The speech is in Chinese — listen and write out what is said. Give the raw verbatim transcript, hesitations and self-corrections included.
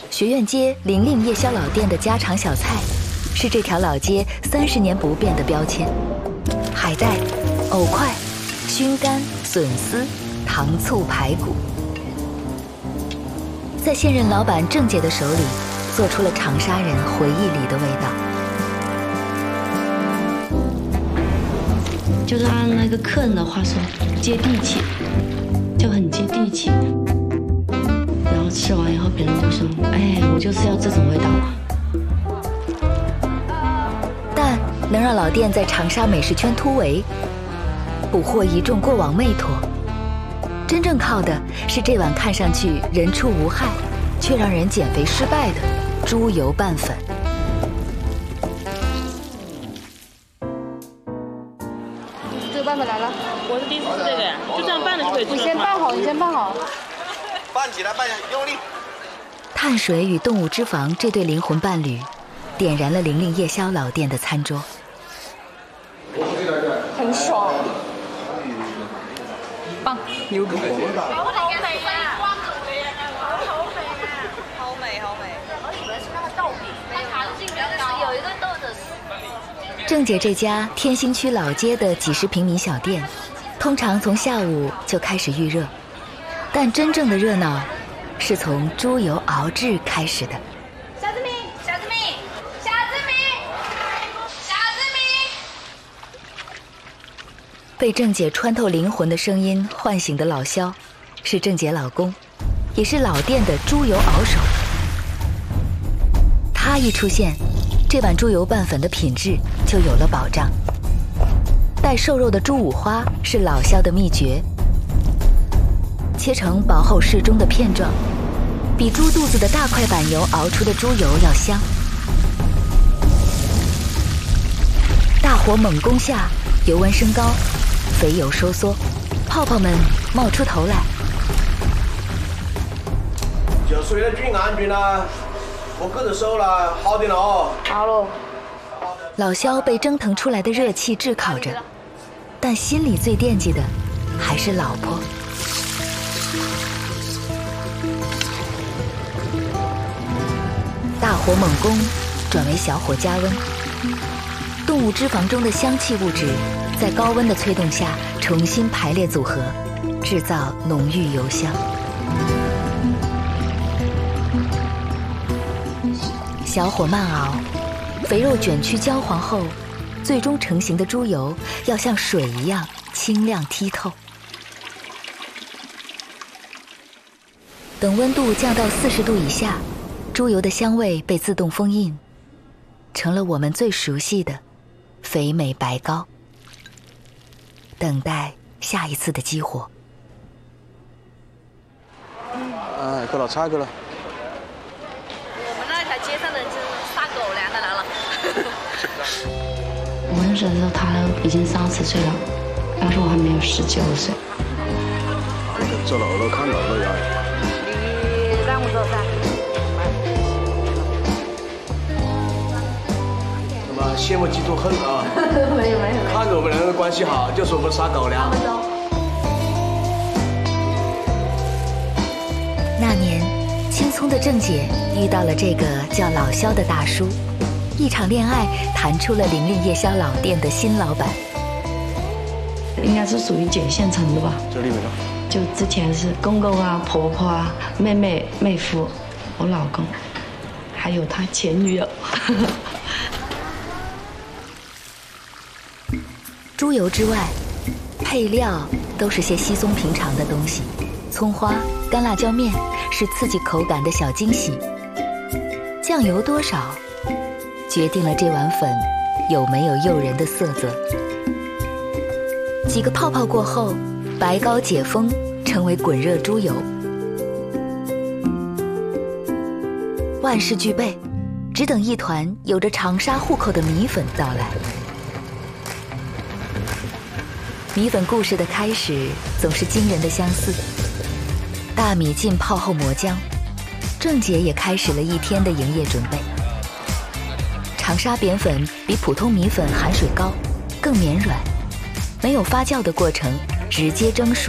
学院街玲玲夜宵老店的家常小菜，是这条老街三十年不变的标签。海带、藕块、熏干、笋丝、糖醋排骨，在现任老板郑姐的手里，做出了长沙人回忆里的味道。 就是按那个客人的话说，接地气，就很接地气。然后吃完以后，别人就说：“哎，我就是要这种味道嘛。” 但能让老店在长沙美食圈突围，捕获一众过往媚托，真正靠的是这碗看上去人畜无害，却让人减肥失败的猪油拌粉。 这个拌粉来了， 我是第一次吃这个呀，就这样拌的就可以吃了。 你先拌好，你先拌好。 拌起来，拌下去，用力。 碳水与动物脂肪这对灵魂伴侣，点燃了玲玲夜宵老店的餐桌。 很爽，棒， 牛逼！ 好美呀，光头的呀，好美啊， 好美好美。 我以为是那个豆饼，它弹性比较高，有一个豆子。 郑姐这家天心区老街的几十平米小店，通常从下午就开始预热，但真正的热闹是从猪油熬制开始的。 小志明，小志明，小志明，小志明。 被郑姐穿透灵魂的声音唤醒的老肖，是郑姐老公，也是老店的猪油熬手。他一出现，这碗猪油拌粉的品质就有了保障。带瘦肉的猪五花是老肖的秘诀，切成薄厚适中的片状，比猪肚子的大块板油熬出的猪油要香。大火猛攻下，油温升高，肥油收缩，泡泡们冒出头来。 就随着均安均了，我跟着收了，好点了哦。 好喽。 老肖被蒸腾出来的热气炙烤着，但心里最惦记的还是老婆。大火猛攻转为小火加温，动物脂肪中的香气物质在高温的催动下重新排列组合，制造浓郁油香。小火慢熬，肥肉卷曲焦黄后，最终成型的猪油要像水一样清亮剔透。等温度降到四十度以下，猪油的香味被自动封印，成了我们最熟悉的肥美白膏。等待下一次的激活。 哎，够了，差够了。 我们那条街上的就是杀狗粮的来了。 我认识的时候，他已经三十岁了，当时我还没有十九岁。 走楼了，看楼了要。 你让我走噻。 那么羡慕嫉妒恨啊！ 没有没有。 看着我们两个关系好，就说我们杀狗粮。 那年，青葱的郑姐遇到了这个叫老肖的大叔，一场恋爱谈出了玲玲夜宵老店的新老板。 应该是属于姐现成的吧？ 这里面的。 就之前是公公啊、婆婆啊、妹妹、妹夫，我老公，还有他前女友。 猪油之外，配料都是些稀松平常的东西，葱花、干辣椒面是刺激口感的小惊喜。酱油多少，决定了这碗粉有没有诱人的色泽。几个泡泡过后，白膏解封，成为滚热猪油。万事俱备，只等一团有着长沙户口的米粉到来。米粉故事的开始总是惊人的相似。大米浸泡后磨浆，郑姐也开始了一天的营业准备。长沙扁粉比普通米粉含水高，更绵软，没有发酵的过程，直接蒸熟。